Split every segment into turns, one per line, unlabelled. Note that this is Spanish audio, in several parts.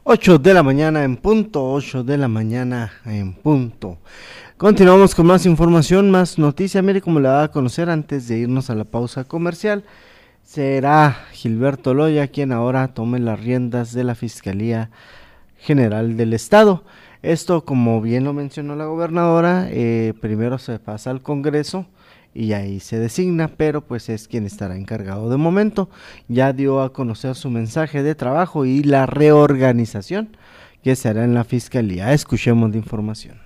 8 de la mañana en punto, 8 de la mañana en punto. Continuamos con más información, más noticia. Mire cómo le va a conocer antes de irnos a la pausa comercial. Será Gilberto Loya quien ahora tome las riendas de la Fiscalía General del Estado. Esto, como bien lo mencionó la gobernadora, primero se pasa al Congreso y ahí se designa, pero pues es quien estará encargado de momento. Ya dio a conocer su mensaje de trabajo y la reorganización que se hará en la Fiscalía. Escuchemos la información.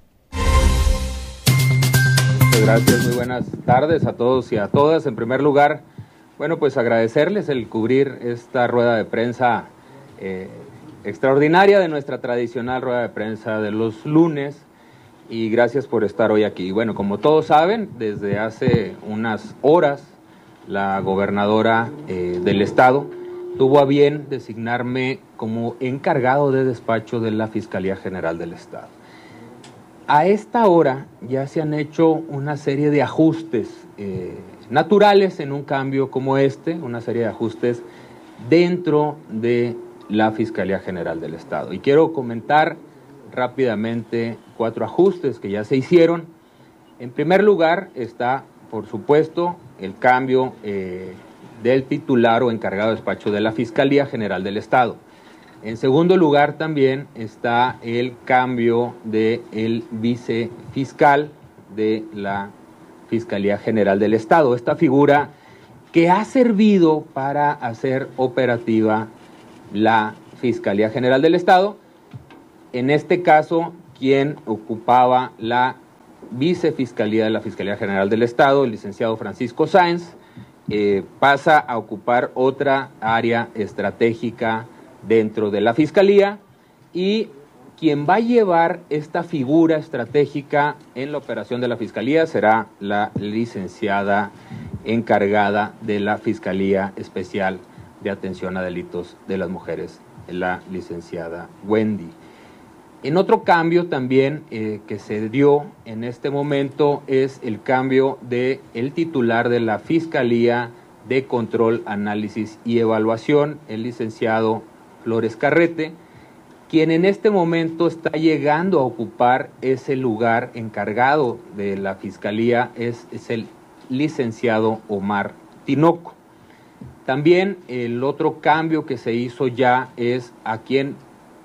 Muchas gracias, muy buenas tardes a todos y a todas. En primer lugar, bueno, pues agradecerles el cubrir esta rueda de prensa extraordinaria de nuestra tradicional rueda de prensa de los lunes, y gracias por estar hoy aquí. Bueno, como todos saben, desde hace unas horas la gobernadora del estado tuvo a bien designarme como encargado de despacho de la Fiscalía General del Estado. A esta hora ya se han hecho una serie de ajustes naturales en un cambio como este, una serie de ajustes dentro de la Fiscalía General del Estado. Y quiero comentar rápidamente 4 ajustes que ya se hicieron. En primer lugar está, por supuesto, el cambio del titular o encargado de despacho de la Fiscalía General del Estado. En segundo lugar también está el cambio del vicefiscal de la Fiscalía General del Estado. Esta figura que ha servido para hacer operativa la Fiscalía General del Estado. En este caso, quien ocupaba la vicefiscalía de la Fiscalía General del Estado, el licenciado Francisco Sáenz, pasa a ocupar otra área estratégica dentro de la Fiscalía, y quien va a llevar esta figura estratégica en la operación de la Fiscalía será la licenciada encargada de la Fiscalía Especial de Atención a Delitos de las Mujeres, la licenciada Wendy. En otro cambio también que se dio en este momento es el cambio del titular de la Fiscalía de Control, Análisis y Evaluación, el licenciado Flores Carrete, quien en este momento está llegando a ocupar ese lugar encargado de la Fiscalía, es el licenciado Omar Tinoco. También el otro cambio que se hizo ya es a quien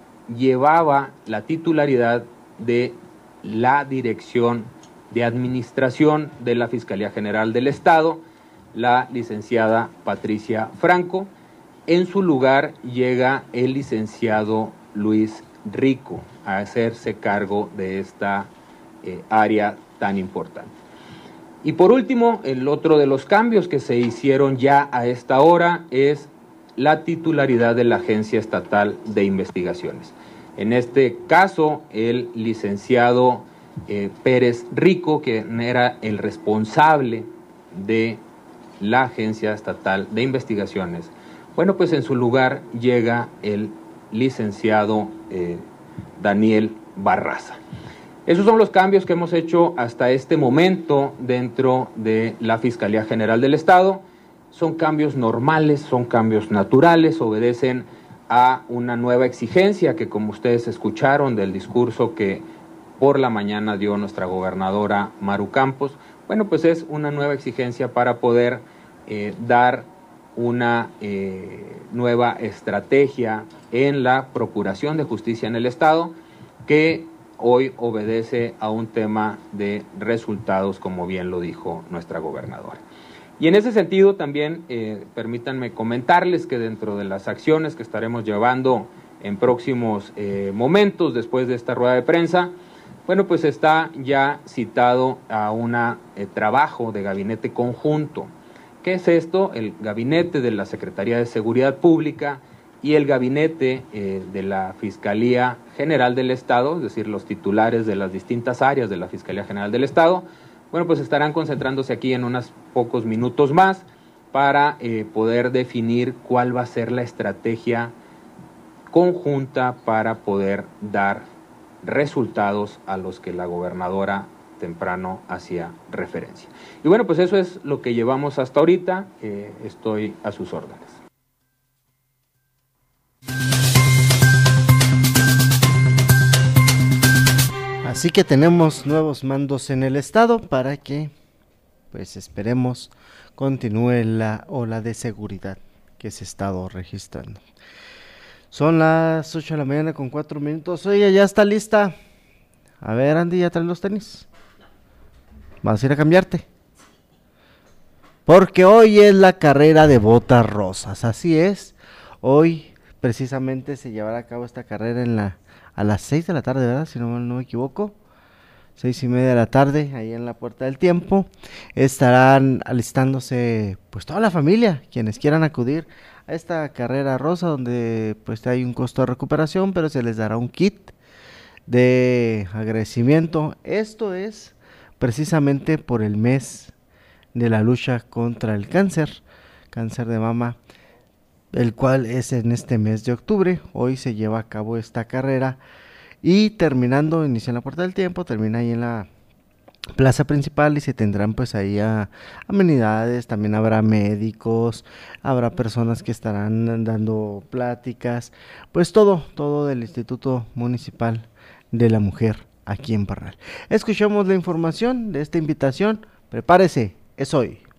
llevaba la titularidad de la Dirección de Administración de la Fiscalía General del Estado, la licenciada Patricia Franco. En su lugar llega el licenciado Luis Rico a hacerse cargo de esta área tan importante. Y por último, el otro de los cambios que se hicieron ya a esta hora es la titularidad de la Agencia Estatal de Investigaciones. En este caso, el licenciado Pérez Rico, que era el responsable de la Agencia Estatal de Investigaciones, bueno, pues en su lugar llega el licenciado Daniel Barraza. Esos son los cambios que hemos hecho hasta este momento dentro de la Fiscalía General del Estado. Son cambios normales, son cambios naturales, obedecen a una nueva exigencia que, como ustedes escucharon del discurso que por la mañana dio nuestra gobernadora Maru Campos, bueno, pues es una nueva exigencia para poder dar una nueva estrategia en la Procuración de Justicia en el Estado, que hoy obedece a un tema de resultados, como bien lo dijo nuestra gobernadora. Y en ese sentido también permítanme comentarles que dentro de las acciones que estaremos llevando en próximos momentos después de esta rueda de prensa, bueno, pues está ya citado a un trabajo de gabinete conjunto. ¿Qué es esto? El gabinete de la Secretaría de Seguridad Pública y el gabinete de la Fiscalía General del Estado, es decir, los titulares de las distintas áreas de la Fiscalía General del Estado, bueno, pues estarán concentrándose aquí en unos pocos minutos más para poder definir cuál va a ser la estrategia conjunta para poder dar resultados a los que la gobernadora temprano hacía referencia. Y bueno, pues eso es lo que llevamos hasta ahorita. Estoy a sus órdenes.
Así que tenemos nuevos mandos en el estado para que, pues esperemos, continúe la ola de seguridad que se ha estado registrando. Son las 8 de la mañana con 4 minutos. Oye, ya está lista. A ver, Andy, ¿ya traes los tenis? ¿Vas a ir a cambiarte? Porque hoy es la carrera de botas rosas, así es. Hoy precisamente se llevará a cabo esta carrera a las 6 de la tarde, ¿verdad? Si no me equivoco. 6:30 de la tarde, ahí en la Puerta del Tiempo. Estarán alistándose pues toda la familia, quienes quieran acudir a esta carrera rosa, donde pues hay un costo de recuperación, pero se les dará un kit de agradecimiento. Esto es precisamente por el mes de la lucha contra el cáncer de mama, el cual es en este mes de octubre. Hoy se lleva a cabo esta carrera y terminando, inicia en la Puerta del Tiempo, termina ahí en la plaza principal y se tendrán pues ahí amenidades, también habrá médicos, habrá personas que estarán dando pláticas, pues todo del Instituto Municipal de la Mujer aquí en Parral. Escuchemos la información de esta invitación, prepárese, es hoy.